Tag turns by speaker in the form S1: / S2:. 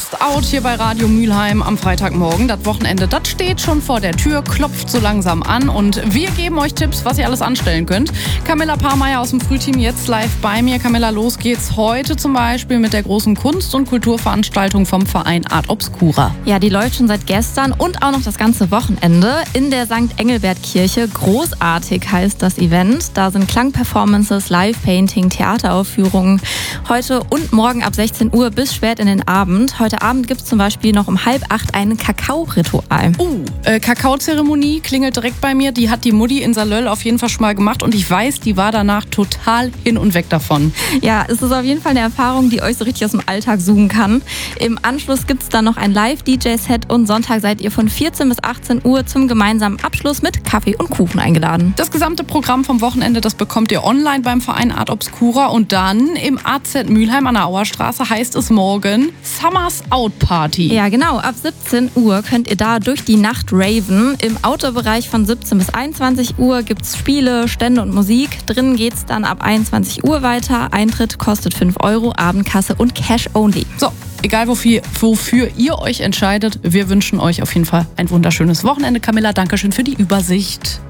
S1: Just Out hier bei Radio Mülheim am Freitagmorgen. Das Wochenende, das steht schon vor der Tür, klopft so langsam an und wir geben euch Tipps, was ihr alles anstellen könnt. Camilla Pahrmeier aus dem Frühteam jetzt live bei mir. Camilla, los geht's heute zum Beispiel mit der großen Kunst- und Kulturveranstaltung vom Verein Art Obscura.
S2: Ja, die läuft schon seit gestern und auch noch das ganze Wochenende in der St. Engelbert-Kirche. Großartig heißt das Event. Da sind Klangperformances, Live-Painting, Theateraufführungen. Heute und morgen ab 16 Uhr bis spät in den Abend. Heute Abend gibt es zum Beispiel noch um 7:30 ein Kakao-Ritual.
S1: Kakaozeremonie klingelt direkt bei mir. Die hat die Mutti in Salöll auf jeden Fall schon mal gemacht und ich weiß, die war danach total hin und weg davon.
S2: Ja, es ist auf jeden Fall eine Erfahrung, die euch so richtig aus dem Alltag suchen kann. Im Anschluss gibt es dann noch ein Live-DJ-Set und Sonntag seid ihr von 14 bis 18 Uhr zum gemeinsamen Abschluss mit Kaffee und Kuchen eingeladen.
S1: Das gesamte Programm vom Wochenende, das bekommt ihr online beim Verein Art Obscura und dann im AZ Mülheim an der Auerstraße heißt es morgen Summers Out Party.
S2: Ja, genau. Ab 17 Uhr könnt ihr da durch die Nacht raven. Im Outdoor-Bereich von 17 bis 21 Uhr gibt es Spiele, Stände und Musik. Drinnen geht es dann ab 21 Uhr weiter. Eintritt kostet 5 €, Abendkasse und Cash only.
S1: So, egal wofür ihr euch entscheidet, wir wünschen euch auf jeden Fall ein wunderschönes Wochenende. Camilla, Dankeschön für die Übersicht.